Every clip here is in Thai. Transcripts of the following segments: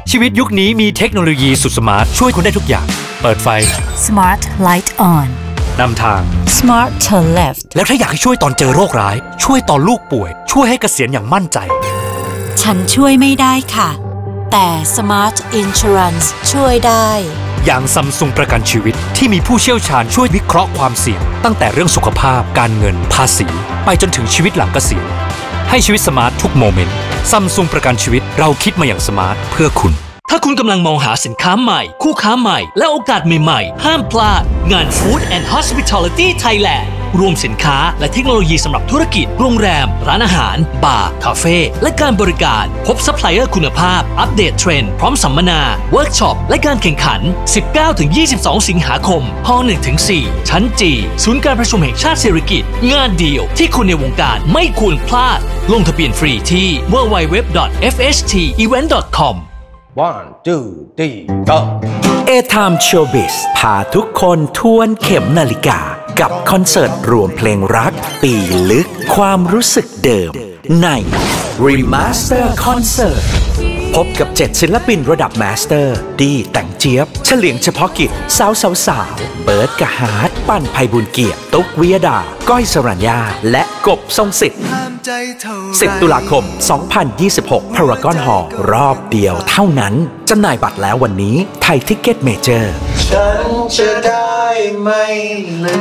ชีวิตยุคนี้มีเทคโนโลยีสุดสมาร์ทช่วยคุณได้ทุกอย่างเปิดไฟ Smart Light On นำทาง Smart Turn Left แล้วถ้าอยากให้ช่วยตอนเจอโรคร้ายช่วยตอนลูกป่วยช่วยให้เกษียณอย่างมั่นใจฉันช่วยไม่ได้ค่ะแต่ Smart Insurance ช่วยได้อย่างซัมซุงประกันชีวิตที่มีผู้เชี่ยวชาญช่วยวิเคราะห์ความเสี่ยงตั้งแต่เรื่องสุขภาพการเงินภาษีไปจนถึงชีวิตหลังเกษียณให้ชีวิตสมาร์ททุกโมเมนต์ซัมซุงประกันชีวิตเราคิดมาอย่างสมาร์ทเพื่อคุณถ้าคุณกำลังมองหาสินค้าใหม่คู่ค้าใหม่และโอกาสใหม่ๆห้ามพลาดงาน Food and Hospitality Thailand รวมสินค้าและเทคโนโลยีสำหรับธุรกิจโรงแรมร้านอาหารบาร์คาเฟ่และการบริการพบซัพพลายเออร์คุณภาพอัปเดตเทรนด์พร้อมสัมมนาเวิร์กช็อปและการแข่งขัน 19-22 สิงหาคมฮอ 1-4 ชั้นจีศูนย์การประชุมแห่งชาติสิริกิติ์งานเดียวที่คนในวงการไม่ควรพลาดลงทะเบียนฟรีที่ www.fhtevent.com One, two, three, go! A-Time Showbiz พาทุกคนทวนเข็มนาฬิกากับคอนเสิร์ตรวมเพลงรักปีลึกความรู้สึกเดิมใน Remaster Concert พบกับ7ศิลปินระดับมาสเตอร์ดีแต่งเจี๊ยบเฉลียงเฉพาะกิจสาวเบิร์ดกะฮาร์ดปั้นไพบุญเกียรติตุ๊กวิยดาก้อยสรัญญาและกบทรงสิทธิ์10 ตุลาคม 2026 Paragon Hall รอบเดียวเท่านั้นจำหน่ายบัตรแล้ววันนี้ไทยทิกเก็ตเมเจอร์ฉันจะได้ไม่ลื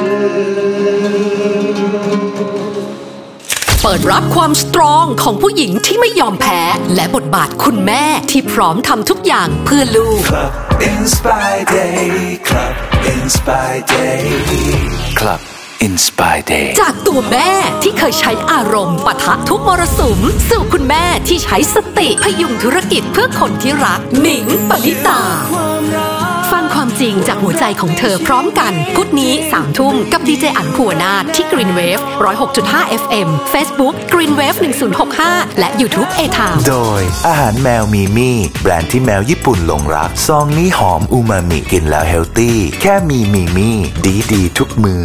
มเปิดรับความสตรองของผู้หญิงที่ไม่ยอมแพ้และบทบาทคุณแม่ที่พร้อมทำทุกอย่างเพื่อลูก Club Inspire Day Club Inspire Day Club Inspire Day จากตัวแม่ที่เคยใช้อารมณ์ปะทะทุกมรสุมสู่คุณแม่ที่ใช้สติพยุงธุรกิจเพื่อคนที่รักหนิงปณิตาฟังความจริงจากหัวใจของเธอพร้อมกันพุธนี้ 3 ทุ่มกับดีเจอั๋นภูวนาถที่ Green Wave 106.5 FM Facebook Green Wave 1065 และ YouTube A-Time โดยอาหารแมวมีมี่แบรนด์ที่แมวญี่ปุ่นหลงรักซองนี้หอมอูมามิกินแล้วเฮลตี้แค่มีมี่ดีทุกมื้อ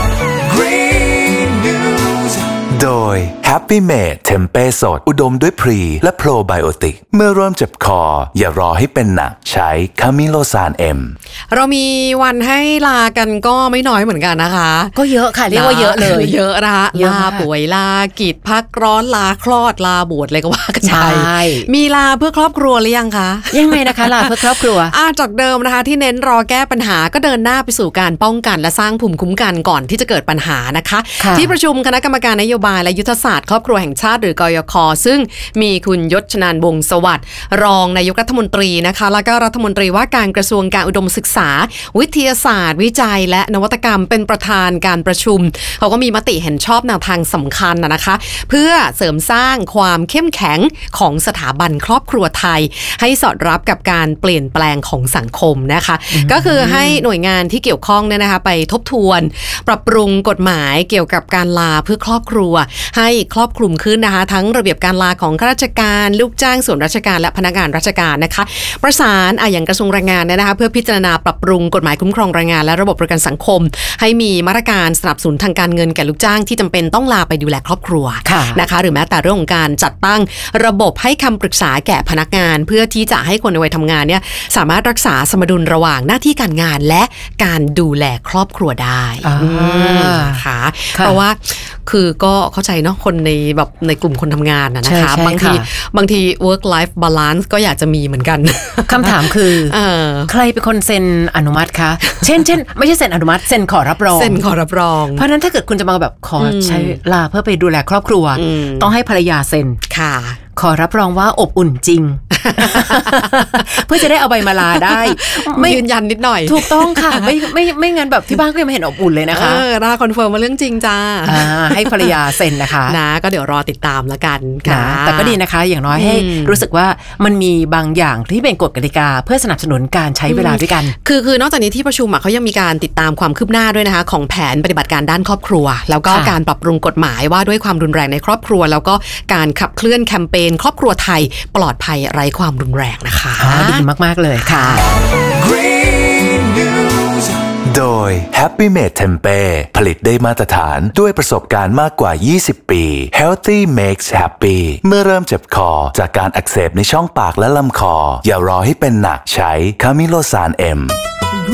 Green News โดย Happy Made เทมเป้สดอุดมด้วยพรีและโปรไบโอติกเมื่อเริ่มเจ็บคออย่ารอให้เป็นหนักใช้คามิโลซานเอ็มเรามีวันให้ลากันก็ไม่น้อยเหมือนกันนะคะก็เยอะค่ะเรียกว่าเยอะเลยเยอะนะลาป่วยลากิจพักร้อนลาคลอดลาบวชอะไรก็ว่ากันไปมีลาเพื่อครอบครัวหรือยังคะยังไงนะคะลาเพื่อครอบครัวจากเดิมนะคะที่เน้นรอแก้ปัญหาก็เดินหน้าไปสู่การป้องกันและสร้างภูมิคุ้มกันก่อนที่จะเกิดปัญหานะคะที่ประชุมคณะกรรมการนโยบายและยุทธศาสตร์ครอบครัวแห่งชาติหรือกยค.ซึ่งมีคุณยศชนานวงศ์สวัสดิ์รองนายกรัฐมนตรีนะคะแล้วก็รัฐมนตรีว่าการกระทรวงการอุดมศึกษาวิทยาศาสตร์วิจัยและนวัตกรรมเป็นประธานการประชุมเขาก็มีมติเห็นชอบแนวทางสำคัญนะคะเพื่อเสริมสร้างความเข้มแข็งของสถาบันครอบครัวไทยให้สอดรับกับการเปลี่ยนแปลงของสังคมนะคะก็คือให้หน่วยงานที่เกี่ยวข้องเนี่ยนะคะไปทบทวนปรับปรุงกฎหมายเกี่ยวกับการลาเพื่อครอบครัวให้ครอบคลุมขึ้นนะคะทั้งระเบียบการลาของข้าราชการลูกจ้างส่วนราชการและพนักงานราชการนะคะประสานอย่างกระทรวงแรงงานนะคะเพื่อพิจารณาปรับปรุงกฎหมายคุ้มครองแรงงานและระบบประกันสังคมให้มีมาตรการสนับสนุนทางการเงินแก่ลูกจ้างที่จำเป็นต้องลาไปดูแลครอบครัวนะคะหรือแม้แต่เรื่องของการจัดตั้งระบบให้คำปรึกษาแก่พนักงานเพื่อที่จะให้คนในวัยทำงานเนี่ยสามารถรักษาสมดุลระหว่างหน้าที่การงานและการดูแลครอบครัวได้ค่ะเพราะว่าคือก็เข้าใจเนาะคนในแบบในกลุ่มคนทำงานนะคะบางที work life balance ก็อยากจะมีเหมือนกันคำถามคือใครเป็นคนเซ็นอนุมัติคะเช่นไม่ใช่เซ็นอนุมัติเซ็นขอรับรองเพราะนั้นถ้าเกิดคุณจะมาแบบขอใช้ลาเพื่อไปดูแลครอบครัวต้องให้ภรรยาเซ็นค่ะขอรับรองว่าอบอุ่นจริง เพื่อจะได้เอาใบมาลาได้ไม่ยืนยันนิดหน่อยถูกต้องค่ะไม่งั้นแบบที่บ้านก็ยังไม่เห็นอบอุ่นเลยนะคะลาคอนเฟิร์มมาเรื่องจริงจ้าให้ภรรยาเซ็นนะคะนะก็เดี๋ยวรอติดตามแล้วกันค่ะแต่ก็ดีนะคะอย่างน้อยให้รู้สึกว่ามันมีบางอย่างที่เป็นกฎกติกาเพื่อสนับสนุนการใช้เวลาด้วยกันคือนอกจากนี้ที่ประชุมเขายังมีการติดตามความคืบหน้าด้วยนะคะของแผนปฏิบัติการด้านครอบครัวแล้วก็การปรับปรุงกฎหมายว่าด้วยความรุนแรงในครอบครัวแล้วก็การขับเคลื่อนแคมเปญครอบครัวไทยปลอดภัยไร้ความรุนแรงนะคะดีมากๆเลยค่ะ Green News โดยย Happy Made Tempeh ผลิตได้มาตรฐานด้วยประสบการณ์มากกว่า 20 ปี Healthy makes happy เมื่อเริ่มเจ็บคอจากการอักเสบในช่องปากและลำคออย่ารอให้เป็นหนักใช้คามิโลซานเอ็ม